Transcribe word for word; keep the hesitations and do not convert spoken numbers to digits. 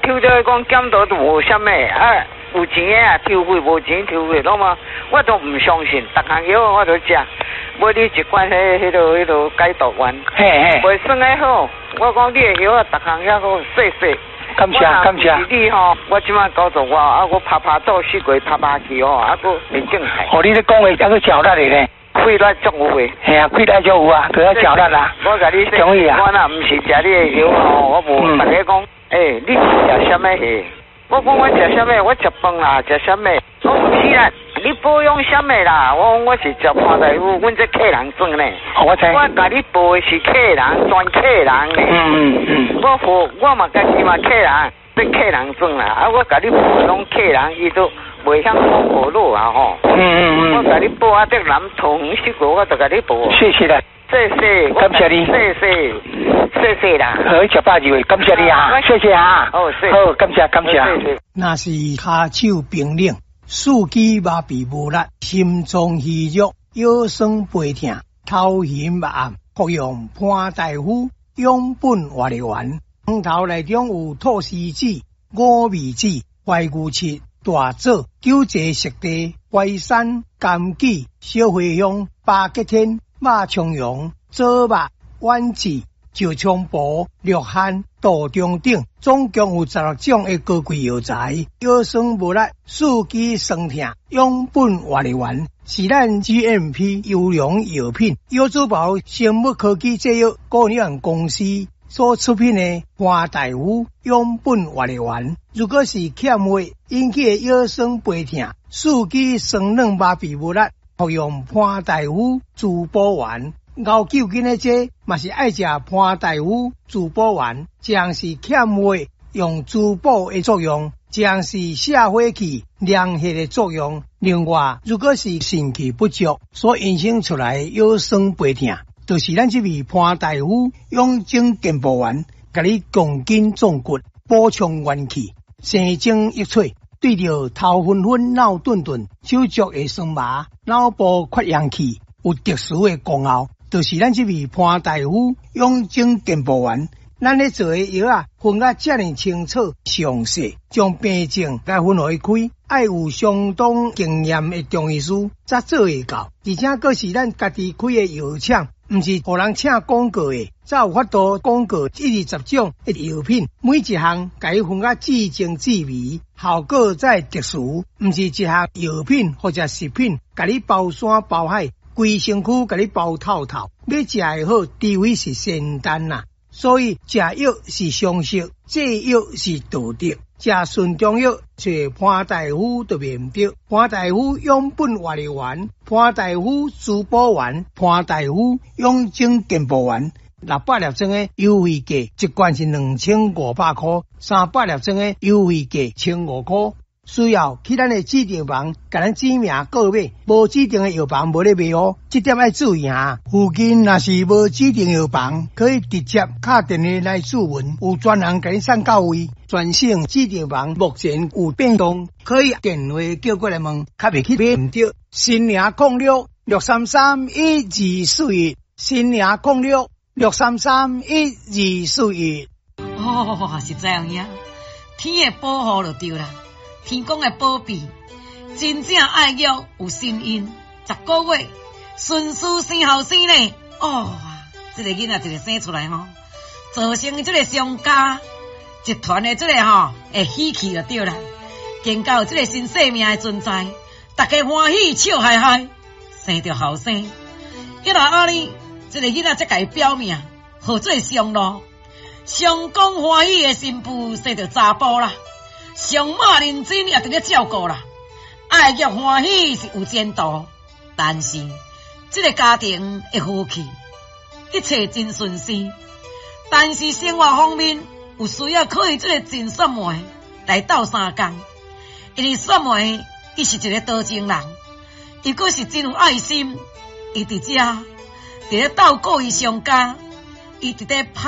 抽到讲检讨都无啥物啊，有钱的啊抽费，无钱抽费，那么我都唔相信，逐项药我都食，无你一罐迄迄落迄落解毒丸， 嘿嘿， 袂算个好。我讲你的药啊，逐项遐好细细。 感谢感谢。 你吼，我即摆搞做我，啊，我拍拍倒四过拍拍去哦，啊，佫会正态。 哦，你咧讲话还佫巧力咧。 气力足有诶， 系啊，气力足有啊，都要巧力啦。 我甲你同意啊。 我若毋是食你诶药吼，我无逐个讲，诶，你是食啥物货？我讲我食啥物？我食饭啦，食啥物？我毋是啦，你保养啥物啦？我我是食潘大夫，阮这客人算呢。 我知。 我甲你报诶是客人，专客人呢。 嗯嗯嗯。 我付我嘛家己嘛客人，这客人算啦。啊，我甲你报拢客人，伊都。袂晓讲好路啊吼，嗯嗯嗯，我甲你报啊，这南同四个我就甲你报。谢谢啦，谢谢，感谢你，谢谢，谢谢啦。好，食饱就会，感谢你啊，谢谢啊，好，谢，好，感谢感谢。 那是骹手冰冷，四肢麻痹无力，心脏虚弱，腰酸背痛，头晕目暗，服用潘大夫养本活力丸，汤头内中有菟丝子、五味子、怀牛翅。大枣、九节食地、淮山、柑橘、小茴香、八吉天、马葱蓉、枣肉、丸子、石菖蒲、鹿桗、杜仲等，总共有十六种的高贵药材。腰酸无力、四肢酸痛，养本活力丸是咱 G M P 优良药品，药珠宝生物科技制药股份有限公司所出品的潘大夫养本活力丸。如果是欠血引起的腰酸背痛、四肢酸软麻痹无力，服用潘大夫滋补丸。熬酒精的这嘛是爱食潘大夫滋补丸，这样是欠血用滋补的作用，这样是下火气、凉血的作用。另外，如果是肾气不足所引生出来腰酸背痛，就是咱这味潘大夫养精健补丸，甲你强筋壮骨、补充元气。生精益萃，对着头昏昏、脑顿顿、手足会酸麻、脑部缺氧气有特殊的功效，就是咱这味潘大夫养精健补丸。咱咧做的药啊，分啊遮尔清楚详细，将病症甲分开开，爱有相当经验的中医师才做会到，而且佫是咱家己开的药厂。毋是互人请广告的，才有法度广告一二十种的药品，每一项甲伊分啊至精至微，效果才特殊。毋是一项药品或者食品，甲你包山包海，规身躯甲你包透透。要食会好，除非是仙丹啦。所以食药是常识，制药是道德。食顺中药，找潘大夫就免得。潘大夫养本活力丸、潘大夫滋补丸、潘大夫养精健补丸，六百粒装的优惠价，一罐是两千五百块，三百粒装的优惠价千五块。需要去咱的指定房，甲咱指名购买，无指定的药房无咧卖哦，这点要注意哈。附近若是无指定药房，可以直接打电话来咨询，有专人甲你送到位。全省指定房目前有变动，可以电话叫过来问，较袂去买唔着。新零控六六三三一二四一，新零控六六三三一二四一。 哦，是这样呀，天的保护就对啦。天公的保庇，真正爱药有心因。十个月顺势生后生呢，哦，这个囡仔一个生出来吼，造成这个商家集团的这个吼会喜气就对啦。见到这个新生命的存在，大家欢喜笑嗨嗨，生着后生。今仔阿哩，这个囡仔才甲伊表明，好做上路，上讲欢喜的新妇生着查甫啦。上马认真也得咧照顾啦，爱玉欢喜是有前途，但是这个家庭会和气，一切真顺遂。但是生活方面有需要可以这个真雪梅来斗相共，因为雪梅伊是一个多情人，伊佫是真有爱心，伊伫遮伫咧斗顾伊上家，伊伫咧拍